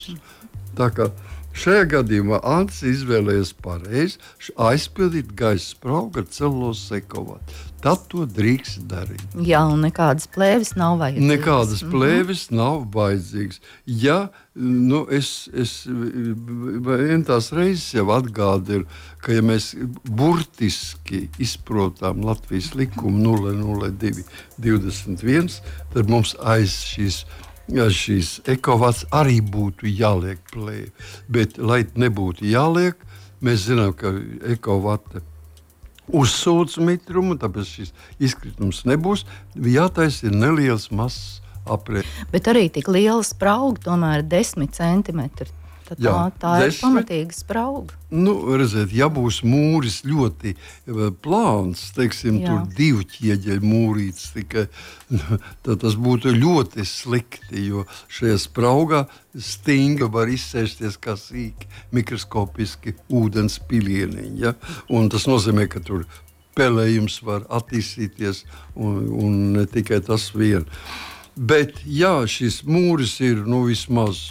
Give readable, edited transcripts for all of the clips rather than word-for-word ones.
Tā kā šajā gadījumā Ants izvēlējās pareizi aizpildīt gaisa spraugu ar celulozes ekovatu. Tad to drīkst darīt. Jā, un nekādas plēves nav vajadzīgas. Nekādas plēves nav vajadzīgas. Ja, es tās reizes jau atgādinu, ka ja mēs burtiski izprotam Latvijas likumu 00221, tad mums aiz šīs ekovats arī būtu jāliek plēve. Bet, lai nebūtu jāliek, mēs zinām, ka ekovata uzsūc mitrumu, tāpēc šis izkritums nebūs. Jātaisa ir neliels mazs aprēķins. Bet arī tik liela sprauga, tomēr 10 centimetri. Tā ir pamatīga sprauga. Redziet, ja būs mūris ļoti plāns, teiksim, tur 2 ķieģeļu mūrītes tikai, tad tas būtu ļoti slikti, jo šajā spraugā stinga var izsēsties kā sīki mikroskopiski ūdens pilieniņi. Ja? Un tas nozīmē, ka tur pelējums var attīstīties un ne tikai tas vien. Bet, ja šis mūris ir vismaz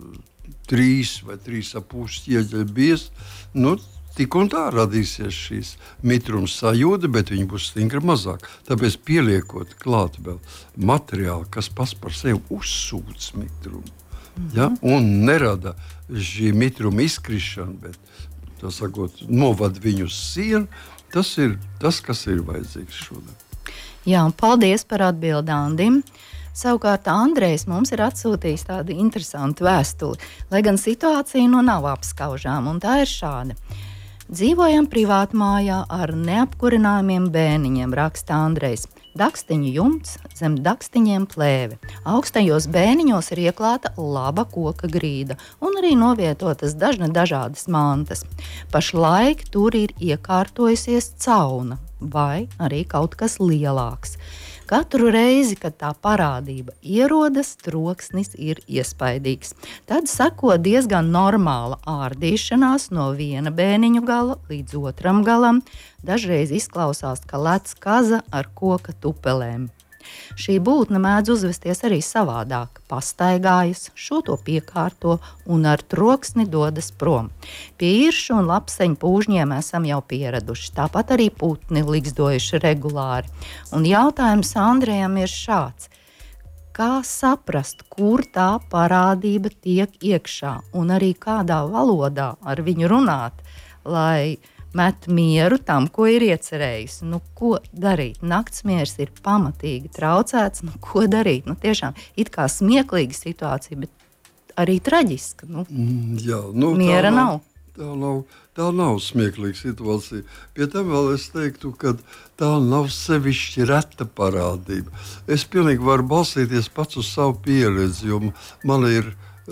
3 vai 3,5 ķieģeļu biezs, tik un tā radīsies šīs mitrums sajūta, bet viņi būs stingri mazāk. Tāpēc pieliekot klāt vēl materiālu, kas pats par sevi uzsūc mitrumu, ja? Un nerada šī mitruma izkrišanu, bet, tā sakot, novad viņu uz sienu, tas ir tas, kas ir vajadzīgs šodien. Jā, un paldies par atbildi, Andim. Savukārt Andrejs mums ir atsūtījis tādu interesantu vēstuli, lai gan situācija nav apskaužām, un tā ir šāda. Dzīvojam privātmājā ar neapkurinājumiem bēniņiem, raksta Andrejs. Dakstiņu jumts, zem dakstiņiem plēve. Augstajos bēniņos ir ieklāta laba koka grīda un arī novietotas dažādas mantas. Pašlaik tur ir iekārtojusies cauna vai arī kaut kas lielāks. Katru reizi, kad tā parādība ierodas, troksnis ir iespaidīgs. Tad seko diezgan normāla ārdīšanās no viena bēniņu gala līdz otram galam. Dažreiz izklausās, ka lec kaza ar koka tupelēm. Šī būtne mēdz uzvesties arī savādāk. Pastaigājas, šo to piekārto un ar troksni dodas prom. Pie īršu un lapseņu pūžņiem esam jau pieraduši. Tāpat arī putni ligzdojuši regulāri. Un jautājums Andrejam ir šāds. Kā saprast, kur tā parādība tiek iekšā un arī kādā valodā ar viņu runāt, lai met mieru tam, ko ir iecerējis. Ko darīt? Naktsmiers ir pamatīgi traucēts. Ko darīt? Tiešām it kā smieklīga situācija, bet arī traģiska. Miera nav. Tā nav smieklīga situācija. Pie tam vēl es teiktu, ka tā nav sevišķi reta parādība. Es pilnīgi varu balstīties pats uz savu pieredzi, jo man ir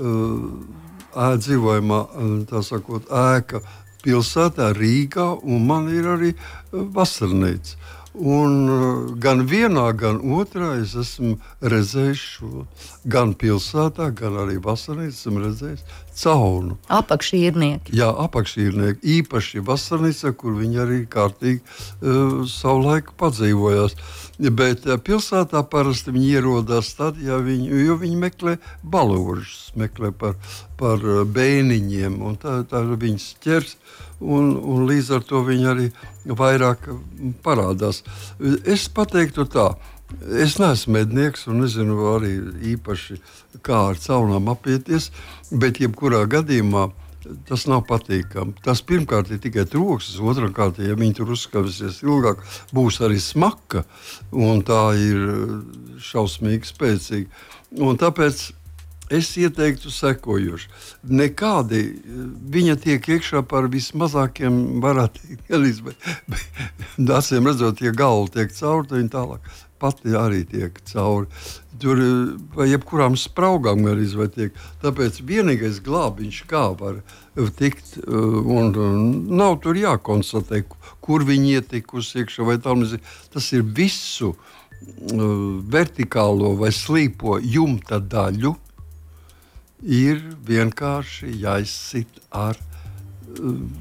dzīvojamā, tā sakot, ēka pilsētā Rīgā, un man ir arī vasarnīca. Un gan vienā, gan otrā es esmu redzējis šo. Gan pilsētā, gan arī vasarnīcā esmu redzējis caunu. Apakšīrnieki. Jā, apakšīrnieki. Īpaši vasarnīcā, kur viņi arī kārtīgi savu laiku padzīvojās. Bet pilsētā parasti viņi ierodās tad, jo viņi meklē balūžus, meklē par bēniņiem, un tā viņas ķers, un līdz ar to viņi arī vairāk parādās. Es pateiktu tā, es neesmu mednieks un nezinu arī īpaši kā ar caunām apieties, bet jebkurā gadījumā tas nav patīkami. Tas pirmkārt ir tikai troksnis, otrkārt, ja viņi tur uzskavisies ilgāk, būs arī smaka, un tā ir šausmīgi spēcīga. Un tāpēc es ieteiktu sekojoši. Nekādi viņa tiek iekšā par vismazākiem varētu acīm redzot, ja galva tiek cauri, tad viņa tālāk pati arī tiek cauri. Tur vai jebkurām spraugām arī tiek. Tāpēc vienīgais glābiņš, kā var tikt, un nav tur jākonstatē, kur viņi ietikusi iekšā vai tam. Tas ir visu vertikālo vai slīpo jumta daļu ir vienkārši jāizsit ar